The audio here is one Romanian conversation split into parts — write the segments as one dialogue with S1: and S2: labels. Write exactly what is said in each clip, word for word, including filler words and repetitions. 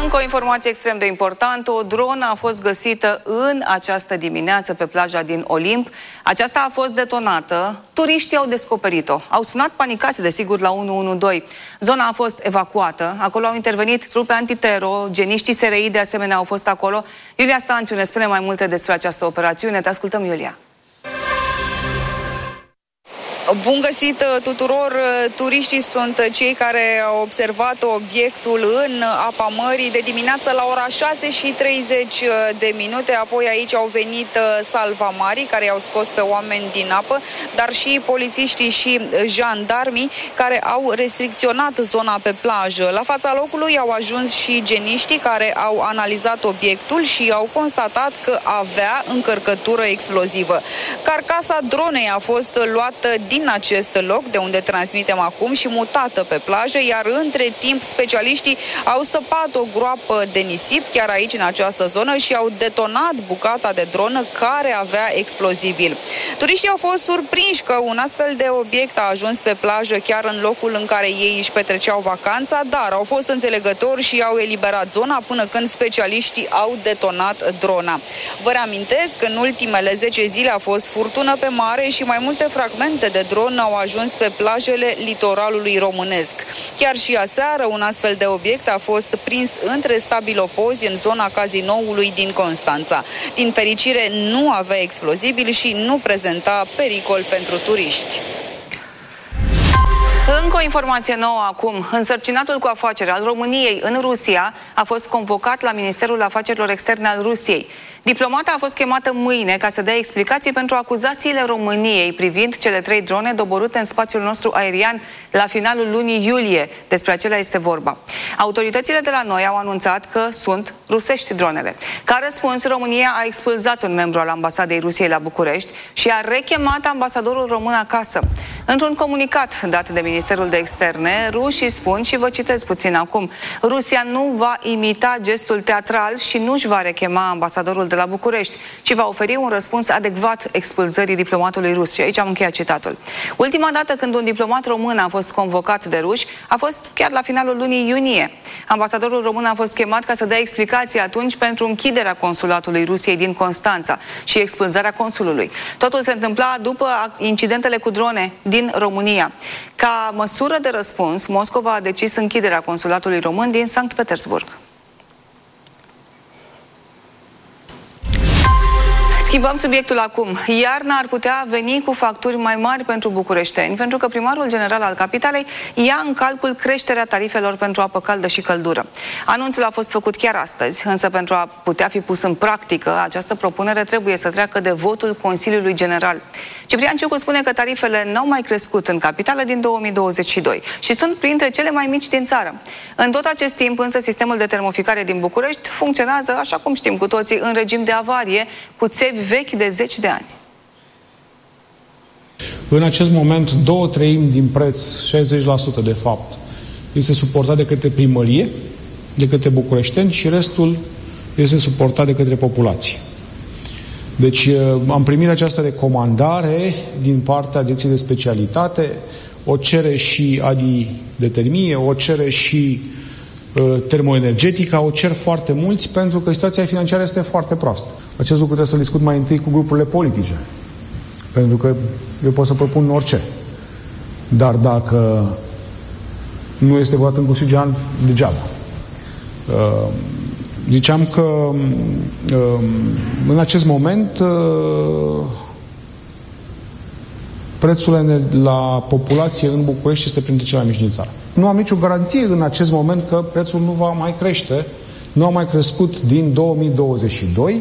S1: Încă o informație extrem de importantă. O dronă a fost găsită în această dimineață pe plaja din Olimp. Aceasta a fost detonată. Turiștii au descoperit-o. Au sunat panicați, desigur, la unu unu doi. Zona a fost evacuată. Acolo au intervenit trupe antitero. Geniștii S R I de asemenea au fost acolo. Iulia Stanciu ne spune mai multe despre această operațiune. Te ascultăm, Iulia.
S2: Bun găsit tuturor! Turiștii sunt cei care au observat obiectul în apa mării de dimineață la ora șase și treizeci de minute. Apoi aici au venit salvamarii care i-au scos pe oameni din apă, dar și polițiștii și jandarmii care au restricționat zona pe plajă. La fața locului au ajuns și geniștii care au analizat obiectul și au constatat că avea încărcătură explozivă. Carcasa dronei a fost luată din din acest loc de unde transmitem acum și mutată pe plajă, iar între timp specialiștii au săpat o groapă de nisip chiar aici în această zonă și au detonat bucata de dronă care avea explozibil. Turiștii au fost surprinși că un astfel de obiect a ajuns pe plajă chiar în locul în care ei își petreceau vacanța, dar au fost înțelegători și au eliberat zona până când specialiștii au detonat drona. Vă reamintesc că în ultimele zece zile a fost furtună pe mare și mai multe fragmente de dron au ajuns pe plajele litoralului românesc. Chiar și aseară un astfel de obiect a fost prins între stabilopozi în zona cazinoului din Constanța. Din fericire nu avea explozibil și nu prezenta pericol pentru turiști.
S1: Încă o informație nouă acum. Însărcinatul cu afaceri al României în Rusia a fost convocat la Ministerul Afacerilor Externe al Rusiei. Diplomata a fost chemată mâine ca să dea explicații pentru acuzațiile României privind cele trei drone doborâte în spațiul nostru aerian la finalul lunii iulie. Despre acelea este vorba. Autoritățile de la noi au anunțat că sunt rusești dronele. Ca răspuns, România a expulzat un membru al ambasadei Rusiei la București și a rechemat ambasadorul român acasă. Într-un comunicat dat de Ministerul de Externe, rușii spun, și vă citez puțin acum, Rusia nu va imita gestul teatral și nu își va rechema ambasadorul de la București, ci va oferi un răspuns adecvat expulzării diplomatului rus. Și aici am încheiat citatul. Ultima dată când un diplomat român a fost convocat de ruși a fost chiar la finalul lunii iunie. Ambasadorul român a fost chemat ca să dea explicații atunci pentru închiderea consulatului Rusiei din Constanța și expulzarea consulului. Totul se întâmpla după incidentele cu drone din România. Ca măsură de răspuns, Moscova a decis închiderea consulatului român din Sankt Petersburg. Schimbăm subiectul acum. Iarna ar putea veni cu facturi mai mari pentru bucureșteni, pentru că primarul general al capitalei ia în calcul creșterea tarifelor pentru apă caldă și căldură. Anunțul a fost făcut chiar astăzi, însă pentru a putea fi pus în practică, această propunere trebuie să treacă de votul Consiliului General. Ciprian Ciucu spune că tarifele n-au mai crescut în capitală din două mii douăzeci și doi și sunt printre cele mai mici din țară. În tot acest timp, însă, sistemul de termoficare din București funcționează, așa cum știm cu toții, în regim de avarie, cu țevi vechi de zeci de ani.
S3: În acest moment, două treimi din preț, șaizeci la sută de fapt, este suportat de către primărie, de către bucureșteni și restul este suportat de către populație. Deci am primit această recomandare din partea Direcției de Specialitate, o cere și Adi de Termie, o cere și uh, termoenergetica, o cer foarte mulți pentru că situația financiară este foarte proastă. Acest lucru trebuie să-l discut mai întâi cu grupurile politice, pentru că eu pot să propun orice. Dar dacă nu este votat în Consiliul General, degeaba. Uh, Ziceam că în acest moment prețul la populație în București este printre cele mai mici din țară. Nu am nicio garanție în acest moment că prețul nu va mai crește. Nu a mai crescut din două mii douăzeci și doi.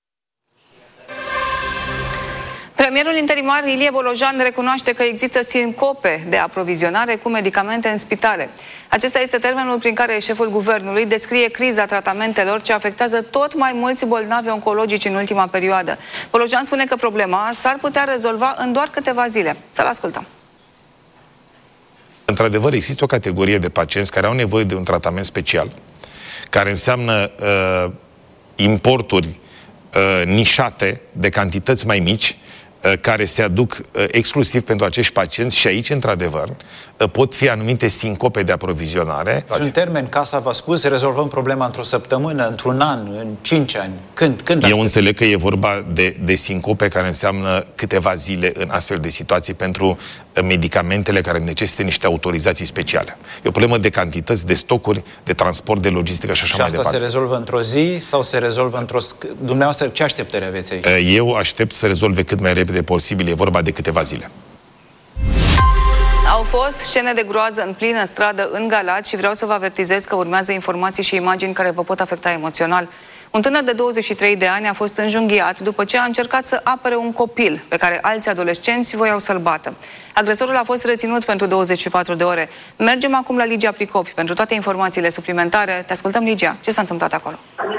S1: Premierul interimar Ilie Bolojan recunoaște că există sincope de aprovizionare cu medicamente în spitale. Acesta este termenul prin care șeful guvernului descrie criza tratamentelor ce afectează tot mai mulți bolnavi oncologici în ultima perioadă. Bolojan spune că problema s-ar putea rezolva în doar câteva zile. Să-l ascultăm.
S4: Într-adevăr, există o categorie de pacienți care au nevoie de un tratament special, care înseamnă uh, importuri uh, nișate de cantități mai mici, care se aduc uh, exclusiv pentru acești pacienți și aici, într-adevăr, pot fi anumite sincope de aprovizionare.
S5: În termen, Casa v-a spus, rezolvăm problema într-o săptămână, într-un an, în cinci ani. Când? Când
S4: Eu înțeleg că e vorba de, de sincope care înseamnă câteva zile în astfel de situații pentru medicamentele care necesită niște autorizații speciale. E o problemă de cantități, de stocuri, de transport, de logistică și așa
S5: și
S4: mai
S5: asta
S4: departe.
S5: se rezolvă într-o zi sau se rezolvă într-o... Dumneavoastră, ce așteptări aveți aici?
S4: Eu aștept să se rezolve cât mai repede posibil. E vorba de câteva zile.
S1: Au fost scene de groază în plină stradă în Galați și vreau să vă avertizez că urmează informații și imagini care vă pot afecta emoțional. Un tânăr de douăzeci și trei de ani a fost înjunghiat după ce a încercat să apere un copil pe care alți adolescenți voiau să-l bată. Agresorul a fost reținut pentru douăzeci și patru de ore. Mergem acum la Ligia Pricopi pentru toate informațiile suplimentare. Te ascultăm, Ligia. Ce s-a întâmplat acolo?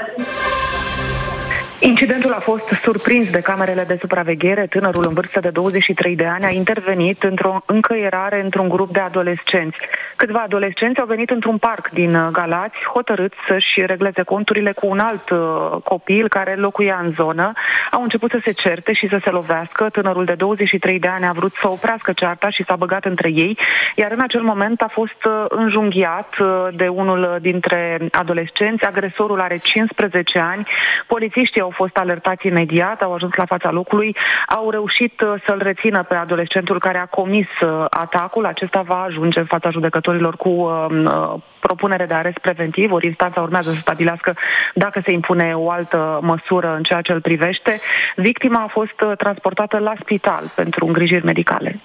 S6: Incidentul a fost surprins de camerele de supraveghere. Tânărul în vârstă de douăzeci și trei de ani a intervenit într-o încăierare într-un grup de adolescenți. Câțiva adolescenți au venit într-un parc din Galați, hotărâți să-și regleze conturile cu un alt uh, copil care locuia în zonă. Au început să se certe și să se lovească. Tânărul de douăzeci și trei de ani a vrut să oprească cearta și s-a băgat între ei, iar în acel moment a fost uh, înjunghiat uh, de unul dintre adolescenți. Agresorul are cincisprezece ani. Polițiștii au fost alertați imediat, au ajuns la fața locului, au reușit uh, să-l rețină pe adolescentul care a comis uh, atacul. Acesta va ajunge în fața judecătorilor cu uh, uh, propunere de arest preventiv, ori instanța urmează să stabilească dacă se impune o altă măsură în ceea ce îl privește. Victima a fost uh, transportată la spital pentru îngrijiri medicale.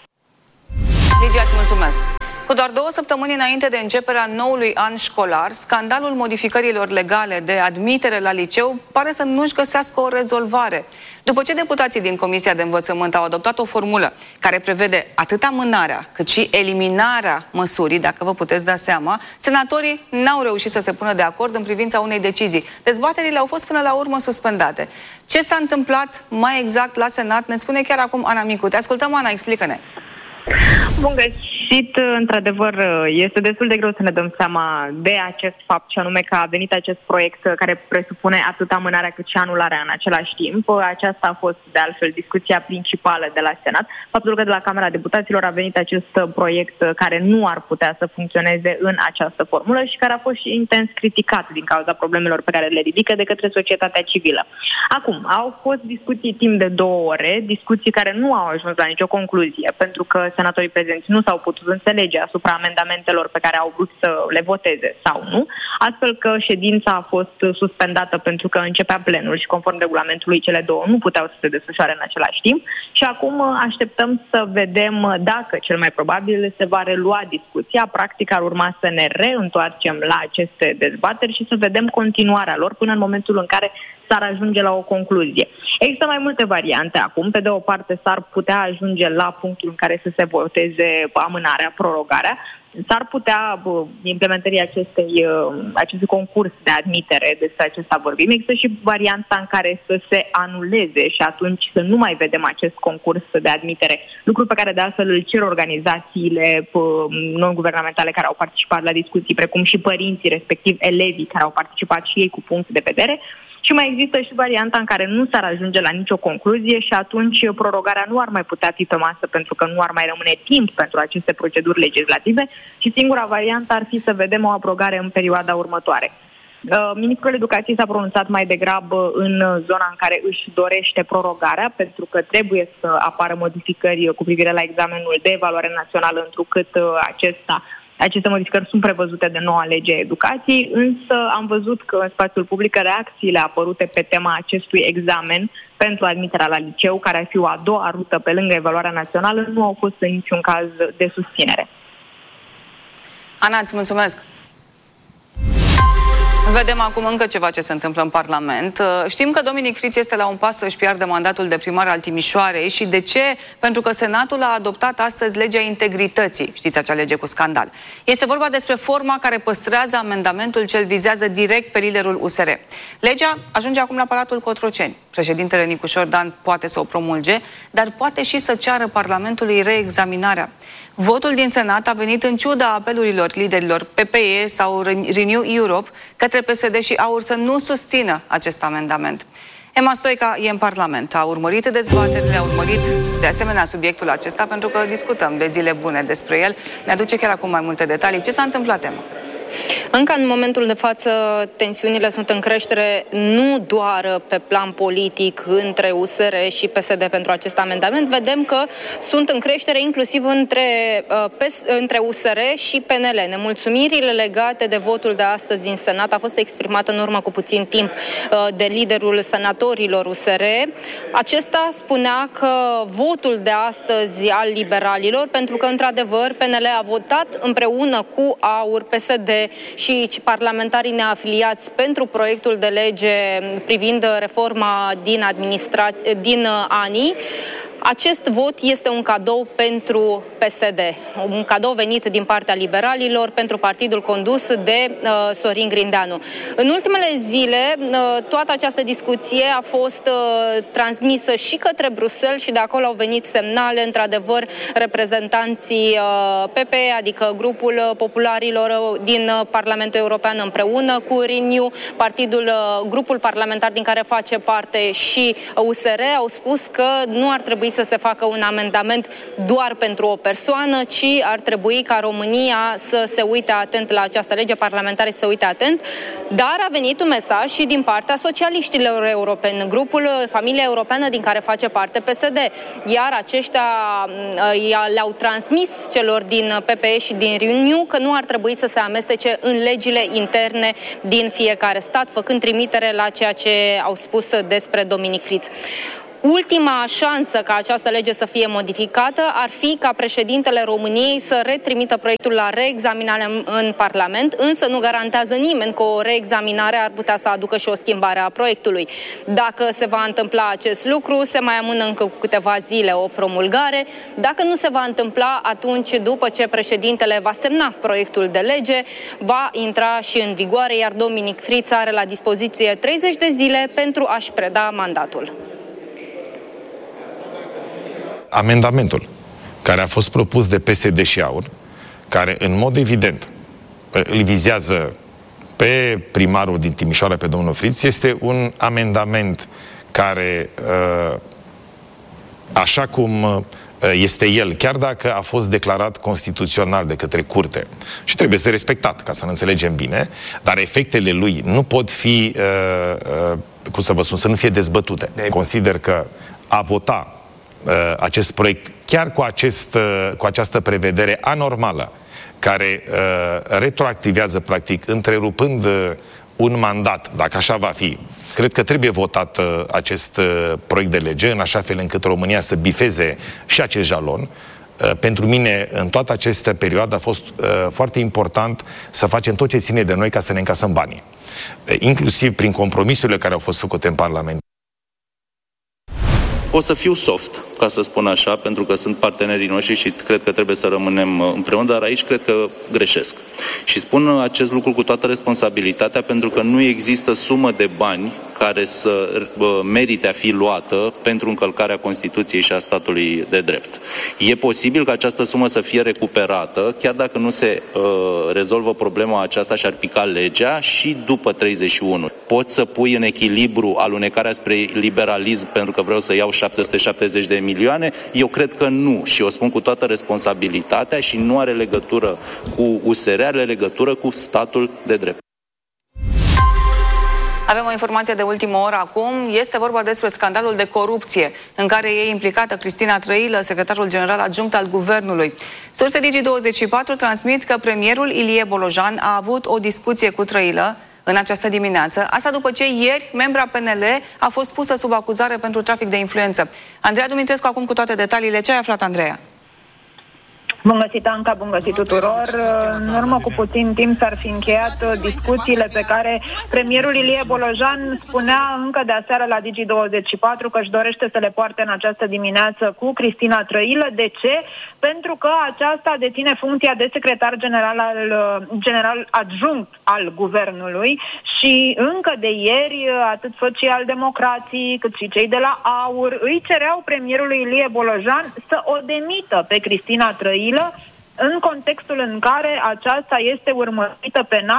S1: Ligia, îți mulțumesc! Cu doar două săptămâni înainte de începerea noului an școlar, scandalul modificărilor legale de admitere la liceu pare să nu-și găsească o rezolvare. După ce deputații din Comisia de Învățământ au adoptat o formulă care prevede atât amânarea cât și eliminarea măsurii, dacă vă puteți da seama, senatorii n-au reușit să se pună de acord în privința unei decizii. Dezbaterile au fost până la urmă suspendate. Ce s-a întâmplat mai exact la Senat ne spune chiar acum Ana Micu. Te ascultăm, Ana, explică-ne.
S7: Bun găsit, într-adevăr, este destul de greu să ne dăm seama de acest fapt, și anume că a venit acest proiect care presupune atât amânarea cât și anularea în același timp. Aceasta a fost, de altfel, discuția principală de la Senat. Faptul că de la Camera Deputaților a venit acest proiect care nu ar putea să funcționeze în această formulă și care a fost și intens criticat din cauza problemelor pe care le ridică de către societatea civilă. Acum, au fost discuții timp de două ore, discuții care nu au ajuns la nicio concluzie, pentru că senatorii prezenți nu s-au putut înțelege asupra amendamentelor pe care au vrut să le voteze sau nu, astfel că ședința a fost suspendată pentru că începea plenul și conform regulamentului cele două nu puteau să se desfășoare în același timp și acum așteptăm să vedem dacă cel mai probabil se va relua discuția. Practic ar urma să ne reîntoarcem la aceste dezbateri și să vedem continuarea lor până în momentul în care s-ar ajunge la o concluzie. Există mai multe variante acum. Pe de o parte s-ar putea ajunge la punctul în care să se voteze amânarea, prorogarea. S-ar putea implementării acestei, acestui concurs de admitere, despre acesta vorbim. Există și varianta în care să se anuleze și atunci să nu mai vedem acest concurs de admitere, lucru pe care de altfel îl cer organizațiile non-guvernamentale care au participat la discuții, precum și părinții, respectiv elevii care au participat și ei cu punct de vedere. Și mai există și varianta în care nu s-ar ajunge la nicio concluzie și atunci prorogarea nu ar mai putea fi pe masă pentru că nu ar mai rămâne timp pentru aceste proceduri legislative și singura variantă ar fi să vedem o abrogare în perioada următoare. Ministrul Educației s-a pronunțat mai degrabă în zona în care își dorește prorogarea, pentru că trebuie să apară modificări cu privire la examenul de evaluare națională, întrucât acesta Aceste modificări sunt prevăzute de noua lege a educației, însă am văzut că în spațiul public reacțiile apărute pe tema acestui examen pentru admiterea la liceu, care ar fi o a doua rută pe lângă evaluarea națională, nu au fost în niciun caz de susținere.
S1: Ana, îți mulțumesc! Vedem acum încă ceva ce se întâmplă în Parlament. Știm că Dominic Friț este la un pas să-și piardă mandatul de primar al Timișoarei. Și de ce? Pentru că Senatul a adoptat astăzi legea integrității. Știți, acea lege cu scandal. Este vorba despre forma care păstrează amendamentul ce îl vizează direct pe liderul U S R. Legea ajunge acum la Palatul Cotroceni. Președintele Nicușor Dan poate să o promulge, dar poate și să ceară Parlamentului reexaminarea. Votul din Senat a venit în ciuda apelurilor liderilor P P E sau Renew Europe către P S D și AUR să nu susțină acest amendament. Emma Stoica e în Parlament, a urmărit dezbaterile, a urmărit de asemenea subiectul acesta, pentru că discutăm de zile bune despre el. Ne aduce chiar acum mai multe detalii. Ce s-a întâmplat, Emma?
S8: Încă în momentul de față, tensiunile sunt în creștere nu doar pe plan politic între U S R și P S D pentru acest amendament. Vedem că sunt în creștere inclusiv între, între U S R și P N L. Nemulțumirile legate de votul de astăzi din Senat a fost exprimată în urmă cu puțin timp de liderul senatorilor U S R. Acesta spunea că votul de astăzi al liberalilor, pentru că într-adevăr P N L a votat împreună cu AUR, P S D și parlamentarii neafiliați pentru proiectul de lege privind reforma din administrație, din anii. Acest vot este un cadou pentru P S D, un cadou venit din partea liberalilor pentru partidul condus de uh, Sorin Grindeanu. În ultimele zile, uh, toată această discuție a fost uh, transmisă și către Bruxelles și de acolo au venit semnale, într-adevăr, reprezentanții uh, P P E, adică grupul popularilor din uh, Parlamentul European împreună cu Renew, partidul, uh, grupul parlamentar din care face parte și U S R, au spus că nu ar trebui să se facă un amendament doar pentru o persoană, ci ar trebui ca România să se uite atent la această lege, parlamentarii să se uite atent, dar a venit un mesaj și din partea socialiștilor europeni, grupul Familia Europeană din care face parte P S D, iar aceștia le-au transmis celor din P P E și din Renew că nu ar trebui să se amestece în legile interne din fiecare stat, făcând trimitere la ceea ce au spus despre Dominic Friț. Ultima șansă ca această lege să fie modificată ar fi ca președintele României să retrimită proiectul la reexaminare în Parlament, însă nu garantează nimeni că o reexaminare ar putea să aducă și o schimbare a proiectului. Dacă se va întâmpla acest lucru, se mai amână încă cu câteva zile o promulgare. Dacă nu se va întâmpla, atunci, după ce președintele va semna proiectul de lege, va intra și în vigoare, iar Dominic Friț are la dispoziție treizeci de zile pentru a-și preda mandatul.
S4: Amendamentul care a fost propus de P S D și AUR, care în mod evident îl vizează pe primarul din Timișoara, pe domnul Friț, este un amendament care, așa cum este el, chiar dacă a fost declarat constituțional de către curte și trebuie să respectat, ca să ne înțelegem bine, dar efectele lui nu pot fi, cum să vă spun, să nu fie dezbătute. Consider că a vota acest proiect, chiar cu, acest, cu această prevedere anormală, care uh, retroactivează, practic, întrerupând uh, un mandat, dacă așa va fi, cred că trebuie votat uh, acest uh, proiect de lege, în așa fel încât România să bifeze și acest jalon. Uh, pentru mine, în toată această perioadă, a fost uh, foarte important să facem tot ce ține de noi ca să ne încasăm banii. Uh, inclusiv prin compromisurile care au fost făcute în Parlament.
S9: O să fiu soft, ca să spun așa, pentru că sunt partenerii noștri și cred că trebuie să rămânem împreună, dar aici cred că greșesc. Și spun acest lucru cu toată responsabilitatea, pentru că nu există sumă de bani care să uh, merite a fi luată pentru încălcarea Constituției și a statului de drept. E posibil ca această sumă să fie recuperată, chiar dacă nu se uh, rezolvă problema aceasta și ar pica legea, și după treizeci și unu. Poți să pui în echilibru alunecarea spre liberalism pentru că vreau să iau șapte sute șaptezeci de milioane? Eu cred că nu, și o spun cu toată responsabilitatea, și nu are legătură cu U S R, are legătură cu statul de drept.
S1: Avem o informație de ultimă oră acum. Este vorba despre scandalul de corupție în care e implicată Cristina Trăilă, secretarul general adjunct al guvernului. Surse Digi douăzeci și patru transmit că premierul Ilie Bolojan a avut o discuție cu Trăilă în această dimineață. Asta după ce ieri membra P N L a fost pusă sub acuzare pentru trafic de influență. Andreea Dumitrescu acum cu toate detaliile. Ce ai aflat, Andreea?
S6: Bun găsit, Anca, bun găsit tuturor. În urmă cu puțin timp s-ar fi încheiat discuțiile pe care premierul Ilie Bolojan spunea încă de aseară la Digi douăzeci și patru că își dorește să le poarte în această dimineață cu Cristina Trăilă. De ce? Pentru că aceasta deține funcția de secretar general, al, general adjunct al guvernului și încă de ieri atât social-democrații cât și cei de la AUR îi cereau premierului Ilie Bolojan să o demită pe Cristina Trăilă în contextul în care aceasta este urmărită penal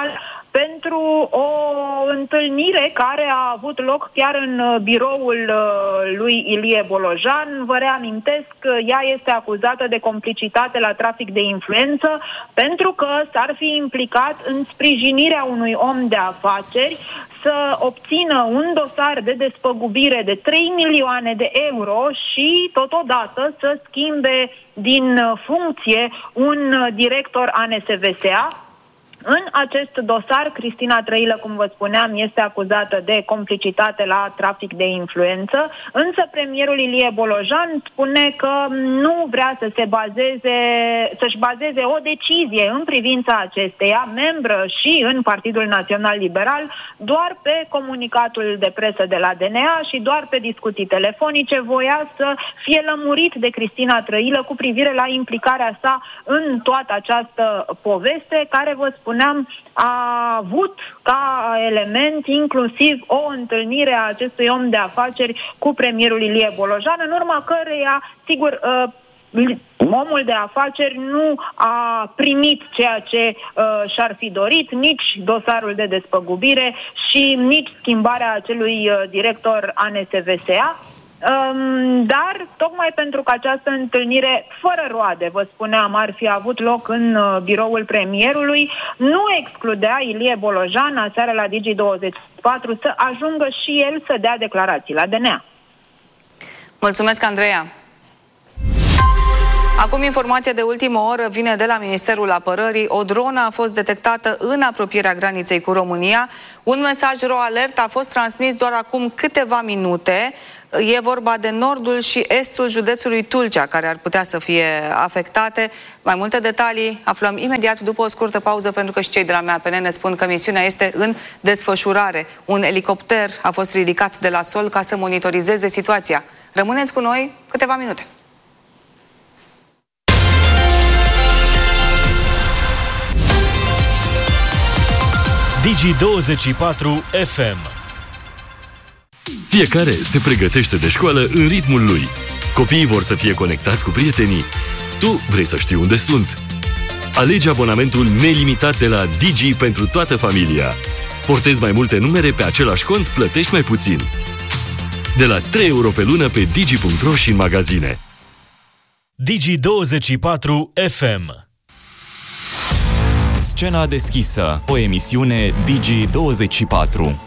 S7: pentru o întâlnire care a avut loc chiar în biroul lui Ilie Bolojan. Vă reamintesc că ea este acuzată de complicitate la trafic de influență pentru că s-ar fi implicat în sprijinirea unui om de afaceri să obțină un dosar de despăgubire de trei milioane de euro și totodată să schimbe din funcție un director A N S V S A. În acest dosar, Cristina Trăilă, cum vă spuneam, este acuzată de complicitate la trafic de influență, însă premierul Ilie Bolojan spune că nu vrea să se bazeze, să-și bazeze o decizie în privința acesteia, membră și în Partidul Național Liberal, doar pe comunicatul de presă de la D N A și doar pe discuții telefonice. Voia să fie lămurit de Cristina Trăilă cu privire la implicarea sa în toată această poveste, care, vă spun, spuneam, a avut ca element inclusiv o întâlnire a acestui om de afaceri cu premierul Ilie Bolojan, în urma căreia, sigur, uh, omul de afaceri nu a primit ceea ce uh, și-ar fi dorit, nici dosarul de despăgubire și nici schimbarea acelui uh, director A N S V S A. Um, dar, tocmai pentru că această întâlnire fără roade, vă spuneam, ar fi avut loc în uh, biroul premierului, nu excludea Ilie Bolojan aseară la Digi douăzeci și patru să ajungă și el să dea declarații la D N A.
S1: Mulțumesc, Andreea! Acum, informația de ultimă oră vine de la Ministerul Apărării. O dronă a fost detectată în apropierea graniței cu România. Un mesaj ro-alert a fost transmis doar acum câteva minute. E vorba de nordul și estul județului Tulcea, care ar putea să fie afectate. Mai multe detalii aflăm imediat după o scurtă pauză, pentru că și cei de la M A P N ne spun că misiunea este în desfășurare. Un elicopter a fost ridicat de la sol ca să monitorizeze situația. Rămâneți cu noi câteva minute.
S10: Digi douăzeci și patru F M.
S11: Fiecare se pregătește de școală în ritmul lui. Copiii vor să fie conectați cu prietenii. Tu vrei să știi unde sunt. Alege abonamentul nelimitat de la Digi pentru toată familia. Portezi mai multe numere pe același cont, plătești mai puțin. De la trei euro pe lună pe digi punct ro și în magazine.
S10: Digi douăzeci și patru F M.
S12: Scena deschisă, o emisiune Digi douăzeci și patru.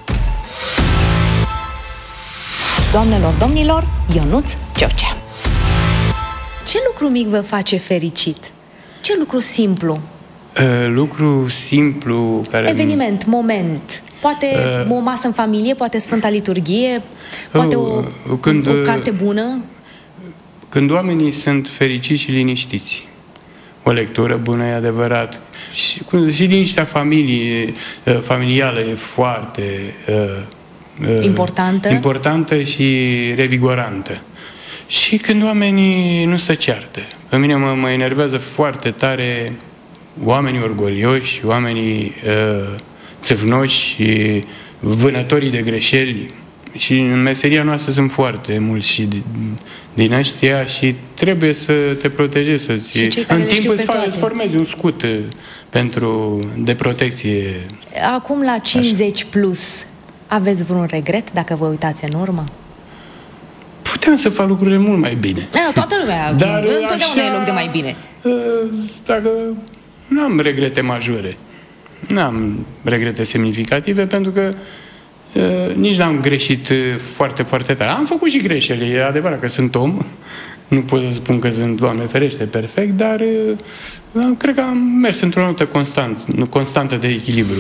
S13: Doamnelor, domnilor, Ionuț George. Ce lucru mic vă face fericit? Ce lucru simplu?
S14: Uh, lucru simplu care...
S13: Eveniment, moment. Poate uh, o masă în familie, poate Sfânta Liturghie, poate o, uh, când, o carte bună.
S14: Când oamenii sunt fericiți și liniștiți. O lectură bună, e adevărat. Și, și liniștea familie, uh, familială e foarte... Uh,
S13: Importantă.
S14: importantă și revigorantă. Și când oamenii nu se ceartă. Pe mine mă, mă enervează foarte tare oamenii orgolioși, oamenii uh, țâvnoși și vânătorii de greșeli. Și în meseria noastră sunt foarte mulți și din ăștia și trebuie să te protejezi, să-ți... În timp îți, fa- îți formezi un scut pentru, de protecție.
S13: Acum la cincizeci așa. Plus, aveți vreun regret dacă vă uitați în urmă?
S14: Puteam să fac lucrurile mult mai bine.
S13: Da, toată lumea. Dar întotdeauna așa, e loc de mai bine.
S14: Dacă n-am regrete majore. N-am regrete semnificative pentru că uh, nici n-am greșit foarte, foarte tare. Am făcut și greșeli. E adevărat că sunt om. Nu pot să spun că sunt, Doamne ferește, perfect, dar uh, cred că am mers într-o notă constant, constantă de echilibru.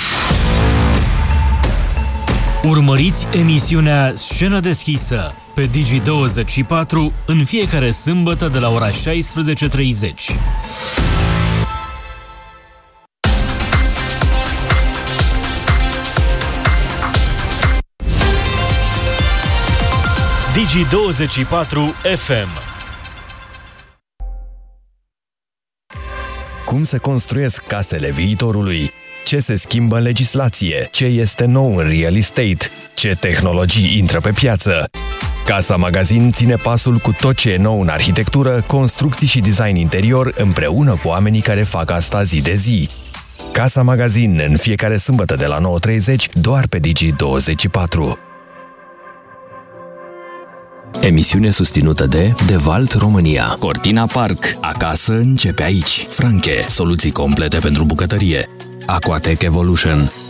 S10: Urmăriți emisiunea Scenă deschisă pe Digi douăzeci și patru în fiecare sâmbătă de la ora șaisprezece treizeci. Digi douăzeci și patru F M.
S15: Cum se construiesc casele viitorului? Ce se schimbă în legislație? Ce este nou în real estate? Ce tehnologii intră pe piață? Casa Magazin ține pasul cu tot ce e nou în arhitectură, construcții și design interior, împreună cu oamenii care fac asta zi de zi. Casa Magazin, în fiecare sâmbătă de la nouă treizeci, doar pe Digi douăzeci și patru.
S16: Emisiune susținută de Devalt România. Cortina Park. Acasă începe aici. Franche. Soluții complete pentru bucătărie. Aquatec Evolution.